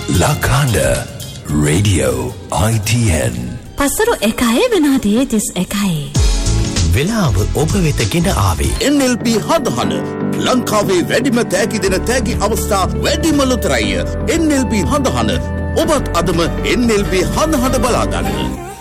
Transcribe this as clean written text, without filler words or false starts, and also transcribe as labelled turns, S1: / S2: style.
S1: Lakanda Radio ITN.
S2: පසරු 1 විනාඩි 31.
S3: වෙලාව ඔබ වෙත ගෙන ආවේ
S4: NLP හඳහන ලංකාවේ වැඩිම තෑගි දෙන තෑගි අවස්ථා වැඩිම ලොතරැය NLP හඳහන ඔබත් අදම NLP හඳහන බලා ගන්න.